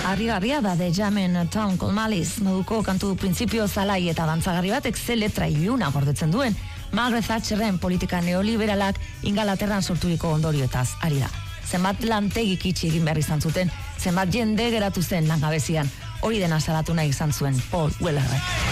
Harrigarria da The Jamen Town Called Malice moduko kantu printzipio zalai eta dantzagarri batek ze letra iluna gordetzen duen. Margaret Thatcherren politika neoliberalak Ingalaterran sorturiko ondorioetaz ari da. Zenbat lantegik itxi egin behar izan zuten, zenbat jende geratu zen langabezian, hori dena salatu nahi izan zuen Paul Wellerrek.